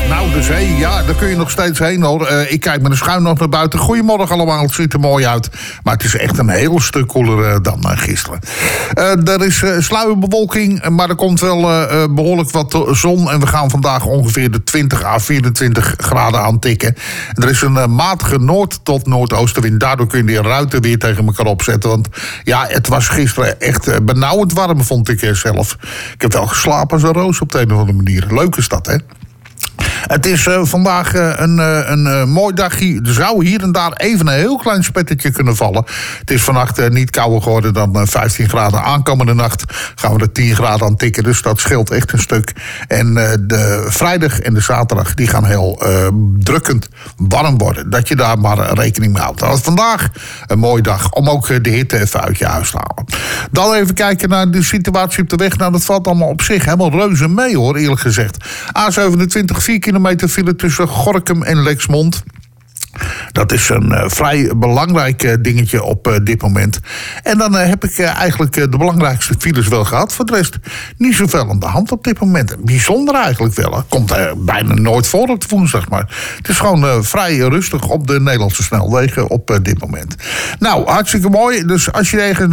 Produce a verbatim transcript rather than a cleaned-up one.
Nou, de zee, ja, daar kun je nog steeds heen, hoor. Uh, ik kijk met een schuin nog naar buiten. Goedemorgen allemaal, het ziet er mooi uit. Maar het is echt een heel stuk koeler uh, dan uh, gisteren. Uh, er is uh, sluierbewolking, maar er komt wel uh, behoorlijk wat zon. En we gaan vandaag ongeveer de twintig à vierentwintig graden aantikken. En er is een uh, matige noord- tot noordoostenwind. Daardoor kun je die ruiten weer tegen elkaar opzetten. Want ja, het was gisteren echt uh, benauwend warm, vond ik uh, zelf. Ik heb wel geslapen als een roos op de een of andere manier. Leuk is dat, hè? Het is uh, vandaag uh, een, uh, een uh, mooi dagje. Er zou hier en daar even een heel klein spettetje kunnen vallen. Het is vannacht uh, niet kouder geworden dan uh, vijftien graden. Aankomende nacht gaan we er tien graden aan tikken. Dus dat scheelt echt een stuk. En uh, de vrijdag en de zaterdag die gaan heel uh, drukkend warm worden. Dat je daar maar rekening mee houdt. Dat is vandaag een mooie dag om ook uh, de hitte even uit je huis te halen. Dan even kijken naar de situatie op de weg. Nou, dat valt allemaal op zich helemaal reuze mee, hoor, eerlijk gezegd. A zevenentwintig, vier kilometer file tussen Gorinchem en Lexmond. Dat is een uh, vrij belangrijk uh, dingetje op uh, dit moment. En dan uh, heb ik uh, eigenlijk uh, de belangrijkste files wel gehad. Voor de rest niet zoveel aan de hand op dit moment. Bijzonder eigenlijk wel. Het komt uh, bijna nooit voor op de woensdag. Maar het is gewoon uh, vrij rustig op de Nederlandse snelwegen op uh, dit moment. Nou, hartstikke mooi. Dus als je ergens